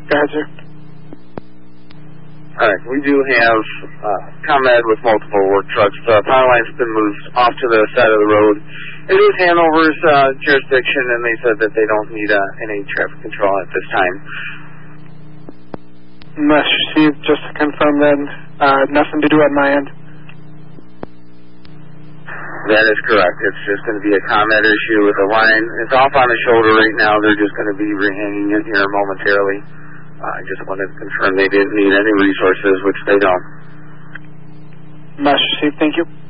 Go ahead, sir. All right, we do have ComEd with multiple work trucks. The power line's been moved off to the side of the road. It is Hanover's jurisdiction, and they said that they don't need any traffic control at this time. Message received. Just to confirm then, nothing to do on my end. That is correct. It's just going to be a ComEd issue with the line. It's off on the shoulder right now. They're just going to be rehanging it here momentarily. I just wanted to confirm they didn't need any resources, which they don't. Message received. Thank you.